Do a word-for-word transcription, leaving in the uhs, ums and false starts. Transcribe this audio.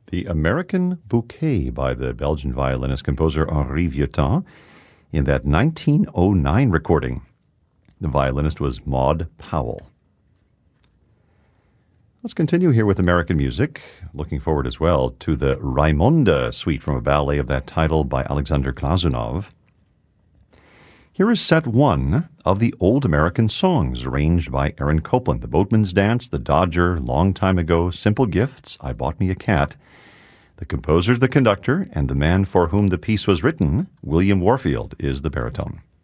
The American Bouquet by the Belgian violinist-composer Henri Vieuxtemps in that nineteen oh nine recording. The violinist was Maud Powell. Let's continue here with American music. Looking forward as well to the Raimonda suite from a ballet of that title by Alexander Glazunov. Here is set one of the Old American Songs, arranged by Aaron Copland. The Boatman's Dance, The Dodger, Long Time Ago, Simple Gifts, I Bought Me a Cat. The composer's the conductor, and the man for whom the piece was written, William Warfield, is the baritone.